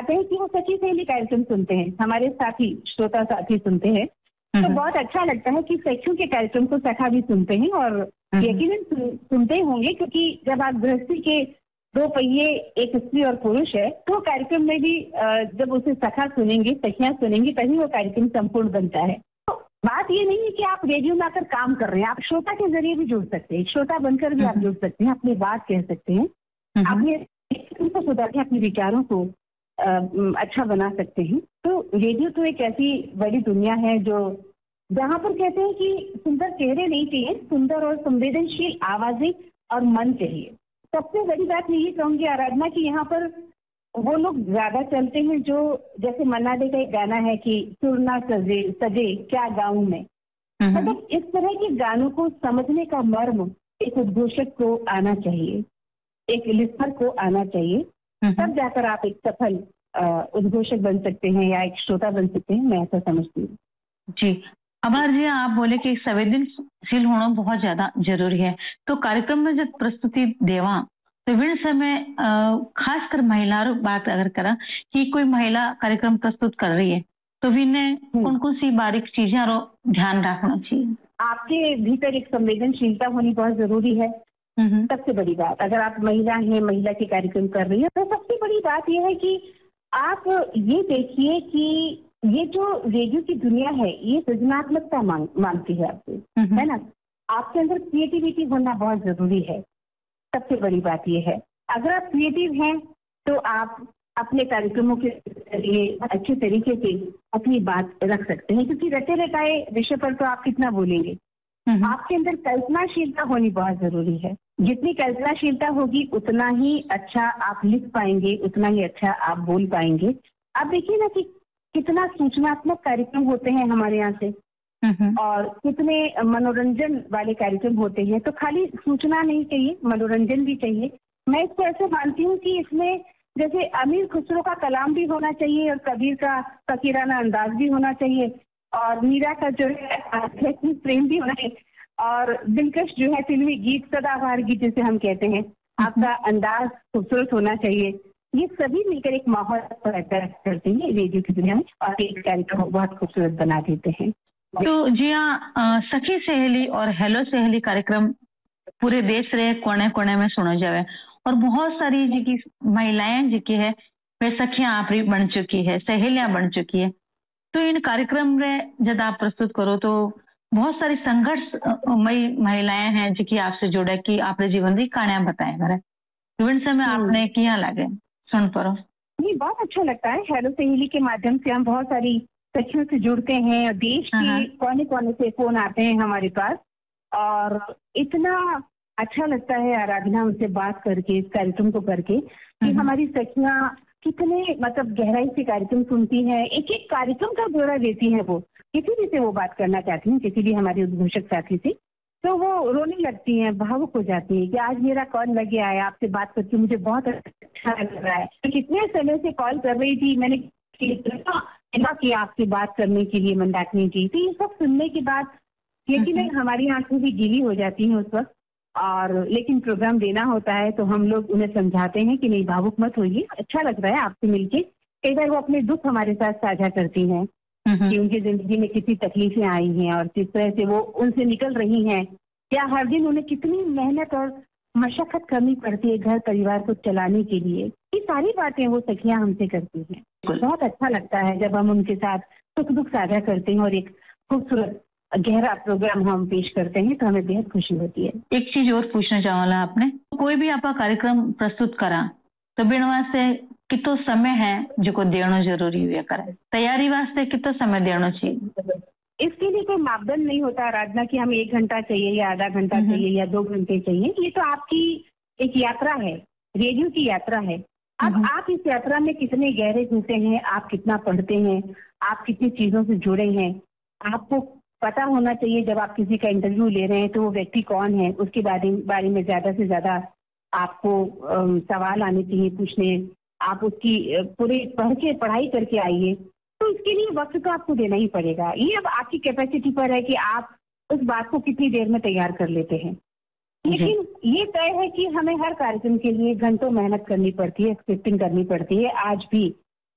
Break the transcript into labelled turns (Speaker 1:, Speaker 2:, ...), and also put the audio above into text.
Speaker 1: बताते हैं कि वो सखी सहेली कार्यक्रम सुनते हैं, हमारे साथी श्रोता साथी सुनते हैं, तो बहुत अच्छा लगता है कि सखियों के कार्यक्रम को सखा भी सुनते हैं और यकीनन सुनते ही होंगे, क्योंकि जब आप गृहस्थी के दो पहिए, एक स्त्री और पुरुष है, तो कार्यक्रम में भी जब उसे सखा सुनेंगे, सखियां सुनेंगी, तभी वो कार्यक्रम संपूर्ण बनता है। तो बात ये नहीं है कि आप रेडियो में आकर काम कर रहे हैं, आप श्रोता के जरिए भी जुड़ सकते हैं, श्रोता बनकर भी आप जुड़ सकते हैं, अपनी बात कह सकते हैं, अपने को सुधार के अपने विचारों को अच्छा बना सकते हैं। तो रेडियो तो एक ऐसी बड़ी दुनिया है जो जहाँ पर कहते हैं कि सुंदर चेहरे नहीं चाहिए, सुंदर और संवेदनशील आवाजें और मन चाहिए। सबसे बड़ी बात मैं ये कहूंगी आराधना की यहाँ पर वो लोग ज्यादा चलते हैं जो, जैसे मन्ना डे का एक गाना है कि सुर ना सजे सजे क्या गाऊं मैं, मतलब इस तरह के गानों को समझने का मर्म एक उद्घोषक को आना चाहिए, एक लिसनर को आना चाहिए, तब जाकर आप एक सफल उद्घोषक बन सकते हैं या एक श्रोता बन सकते हैं, मैं ऐसा समझती हूँ।
Speaker 2: जी, आभार जी, आप बोले कि संवेदनशील होना बहुत ज्यादा जरूरी है। तो कार्यक्रम में जब प्रस्तुति देवा तो विभिन्न समय खासकर महिलाओं बात अगर करा कि कोई महिला कार्यक्रम प्रस्तुत कर रही है तो विन्हें कौन कौन सी बारीक चीजें और ध्यान रखना चाहिए?
Speaker 1: आपके भीतर एक संवेदनशीलता होनी बहुत जरूरी है। सबसे बड़ी बात, अगर आप महिला हैं, महिला के कार्यक्रम कर रही है, तो सबसे बड़ी बात यह है कि आप ये देखिए कि ये जो रेडियो की दुनिया है ये सृजनात्मकता मांगती है आपसे, है ना। आपके अंदर क्रिएटिविटी होना बहुत जरूरी है। सबसे बड़ी बात ये है, अगर आप क्रिएटिव हैं तो आप अपने कार्यक्रमों के जरिए अच्छे तरीके से अपनी बात रख सकते हैं, क्योंकि रटे रटाए विषय पर तो आप कितना बोलेंगे। आपके अंदर कल्पनाशीलता होनी बहुत जरूरी है। जितनी कल्पनाशीलता होगी उतना ही अच्छा आप लिख पाएंगे, उतना ही अच्छा आप बोल पाएंगे। आप देखिए ना कि कितना सूचनात्मक कार्यक्रम होते हैं हमारे यहाँ से और कितने मनोरंजन वाले कार्यक्रम होते हैं। तो खाली सूचना नहीं चाहिए, मनोरंजन भी चाहिए। मैं इसको ऐसे मानती हूँ कि इसमें जैसे अमीर खुसरो का कलाम भी होना चाहिए और कबीर का फकीराना अंदाज भी होना चाहिए और मीरा का जो है आध्यात्मिक प्रेम भी होना चाहिए और दिलकश जो है फिल्मी गीत, सदाबहार गीत जिसे हम कहते हैं, आपका अंदाज खूबसूरत होना चाहिए। ये सभी मिलकर एक माहौल पैदा करते हैं रेडियो की दुनिया में और एक कार्यक्रम बहुत खूबसूरत बना देते हैं।
Speaker 2: तो जी हाँ, सखी सहेली और हेलो सहेली कार्यक्रम पूरे देश रे कोने कोने में सुनो जावे और बहुत सारी जी की महिलाएं जी की है वे सखियां आपरी बन चुकी है, सहेलियां बन चुकी है। तो इन कार्यक्रम में जब आप प्रस्तुत करो तो बहुत सारी संघर्षमयी महिलाएं हैं जी की आपसे जुड़े कि आपने जीवन की कहानियां बताए मेरे विभिन्न समय आपने किया लगे सुन परो।
Speaker 1: ये बहुत अच्छा लगता है। हेलो सहेली के माध्यम से हम बहुत सारी सखियों से जुड़ते हैं और देश के कोने कोने से फोन आते हैं हमारे पास और इतना अच्छा लगता है आराधना उनसे बात करके, इस कार्यक्रम को करके कि हमारी सखियां कितने मतलब गहराई से कार्यक्रम सुनती हैं, एक एक कार्यक्रम का ब्यौरा देती हैं। वो किसी भी से वो बात करना चाहती हैं, किसी भी हमारे उद्घोषक साथी से, तो वो रोने लगती हैं, भावुक हो जाती हैं कि आज मेरा कॉल लगे आया, आपसे बात करके मुझे बहुत अच्छा लग रहा है। तो कितने समय से कॉल कर रही थी, मैंने कि आपसे बात करने के लिए मंदाकिनी जी। तो ये सब सुनने के बाद यकीनन हमारी आंखें भी गीली हो जाती हैं उस वक्त और लेकिन प्रोग्राम देना होता है तो हम लोग उन्हें समझाते हैं कि नहीं भावुक मत होइए, अच्छा लग रहा है आपसे मिलके। कई बार वो अपने दुख हमारे साथ साझा करती हैं कि उनकी जिंदगी में कितनी तकलीफें आई हैं और किस तरह से वो उनसे निकल रही हैं, या हर दिन उन्हें कितनी मेहनत और मशक्कत करनी पड़ती है घर परिवार को चलाने के लिए। ये सारी बातें वो सखियां हमसे करती हैं। बहुत अच्छा लगता है जब हम उनके साथ सुख दुख साझा करते हैं और एक खूबसूरत गहरा प्रोग्राम हम पेश करते हैं तो हमें बेहद खुशी होती है।
Speaker 2: एक चीज और पूछना चाहूंगा, आपने कोई भी आपका कार्यक्रम प्रस्तुत करा तो बिन वास्ते कितो समय है जो को देना जरूरी हुआ करे, तैयारी वास्ते कितो समय देना चाहिए?
Speaker 1: इसके लिए कोई मापदंड नहीं होता आराधना कि हमें 1 घंटा चाहिए या आधा घंटा चाहिए या 2 घंटे चाहिए। ये तो आपकी एक यात्रा है, रेडियो की यात्रा है। अब आप इस यात्रा में कितने गहरे घुसे हैं, आप कितना पढ़ते हैं, आप कितनी चीजों से जुड़े हैं, आपको पता होना चाहिए। जब आप किसी का इंटरव्यू ले रहे हैं तो वो व्यक्ति कौन है, उसके बारे में ज्यादा से ज्यादा आपको सवाल आने चाहिए पूछने। आप उसकी पूरी पढ़ाई करके आइए, तो इसके लिए वक्त तो आपको देना ही पड़ेगा। ये अब आपकी कैपेसिटी पर है कि आप उस बात को कितनी देर में तैयार कर लेते हैं। लेकिन ये तय है कि हमें हर कार्यक्रम के लिए घंटों मेहनत करनी पड़ती है, स्क्रिप्टिंग करनी पड़ती है। आज भी